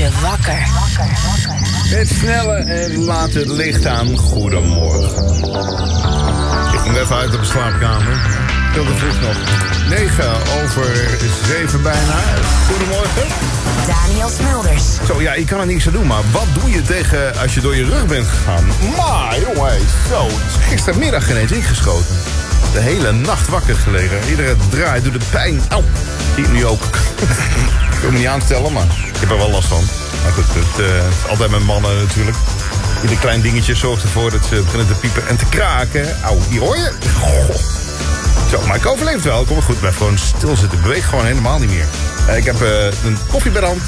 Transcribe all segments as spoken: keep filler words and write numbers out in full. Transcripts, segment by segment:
je wakker. Het snelle en laat het licht aan. Goedemorgen. Ik moet even uit op de slaapkamer. Veel te vroeg nog. negen over zeven bijna. Goedemorgen. Daniel Smulders. Zo, ja, ik kan er niks aan doen, maar wat doe je tegen als je door je rug bent gegaan? Maar, jongen, zo, het is gistermiddag ineens ingeschoten. De hele nacht wakker gelegen. Iedere draai doet het pijn. Auw, hier nu ook. Ik wil me niet aanstellen, maar ik heb er wel last van. Maar goed, het uh, is altijd met mannen natuurlijk. Ieder klein dingetje zorgt ervoor dat ze beginnen te piepen en te kraken. Auw, hier hoor je? Goh. Zo, maar ik overleef het wel. Ik kom er goed. Ik blijf gewoon stilzitten. Ik beweeg gewoon helemaal niet meer. Uh, ik heb uh, een koffie bij de hand.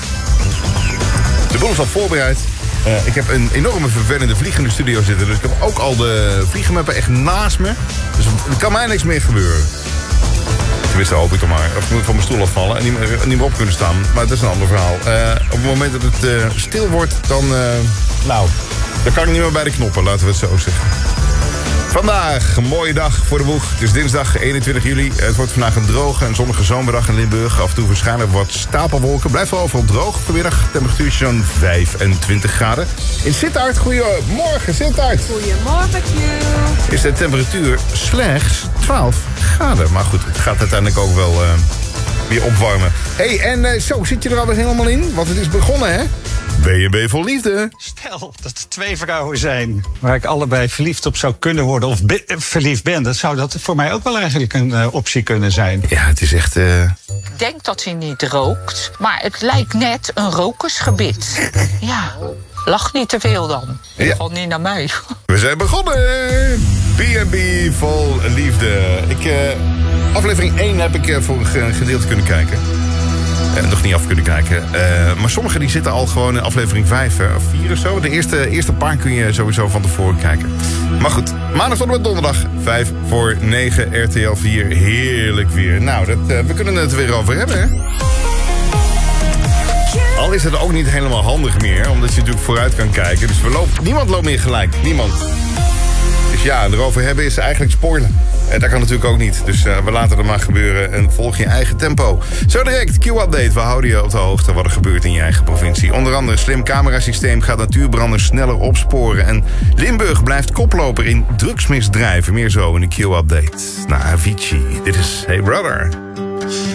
De boel is al voorbereid. Uh, ik heb een enorme vervelende vlieg in de studio zitten. Dus ik heb ook al de vliegenmappen echt naast me. Dus er kan mij niks meer gebeuren. Tenminste, hoop ik toch maar. Of ik moet van mijn stoel afvallen en niet meer, niet meer op kunnen staan. Maar dat is een ander verhaal. Uh, op het moment dat het uh, stil wordt, dan... Uh, nou, dan kan ik niet meer bij de knoppen, laten we het zo zeggen. Vandaag, een mooie dag voor de boeg. Het is dinsdag eenentwintig juli. Het wordt vandaag een droge en zonnige zomerdag in Limburg. Af en toe waarschijnlijk wat stapelwolken. Blijft wel overal droog vanmiddag. Temperatuur zo'n vijfentwintig graden. In Sittard, goedemorgen Sittard. Goedemorgen, Q. Is de temperatuur slechts twaalf graden. Maar goed, het gaat uiteindelijk ook wel uh, weer opwarmen. Hé, hey, en uh, zo, zit je er alweer helemaal in? Want het is begonnen, hè? B en B vol liefde. Stel dat er twee vrouwen zijn waar ik allebei verliefd op zou kunnen worden of be- verliefd ben. Dan zou dat voor mij ook wel eigenlijk een uh, optie kunnen zijn. Ja, het is echt... Uh... Ik denk dat hij niet rookt, maar het lijkt net een rokersgebit. Ja, lach niet te veel dan. In ieder geval niet naar mij. We zijn begonnen. B en B vol liefde. Ik, uh, aflevering één heb ik uh, voor een gedeelte kunnen kijken. Uh, nog niet af kunnen kijken. Uh, maar sommige die zitten al gewoon in aflevering vijf uh, of vier of zo. De eerste, eerste paar kun je sowieso van tevoren kijken. Maar goed, maandag tot en met donderdag. vijf voor negen, R T L vier. Heerlijk weer. Nou, dat, uh, we kunnen het er weer over hebben, hè? Al is het ook niet helemaal handig meer, omdat je natuurlijk vooruit kan kijken. Dus we lopen, niemand loopt meer gelijk. Niemand. Dus ja, erover hebben is eigenlijk spoilen. En dat kan natuurlijk ook niet. Dus uh, we laten het maar gebeuren en volg je eigen tempo. Zo direct, Q-update. We houden je op de hoogte wat er gebeurt in je eigen provincie. Onder andere slim camerasysteem gaat natuurbranders sneller opsporen. En Limburg blijft koploper in drugsmisdrijven. Meer zo in de Q-update. Na Avicii. Dit is Hey Brother.